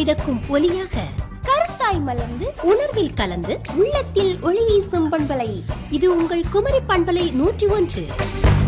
மிதக்கும் ஒலியாக, கருத்தாய் மலர்ந்து உணர்வில் கலந்து உள்ளத்தில் ஒளி வீசும் பண்பலை. இது உங்கள் குமரி பண்பலை 101.